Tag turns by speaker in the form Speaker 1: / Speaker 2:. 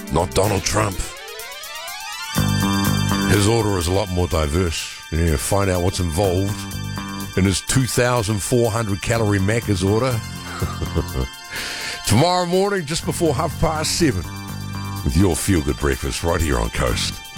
Speaker 1: not Donald Trump. His order is a lot more diverse. Yeah, find out what's involved in his 2,400 calorie Macca's order. Tomorrow morning, just before 7:30, with your feel-good breakfast right here on Coast.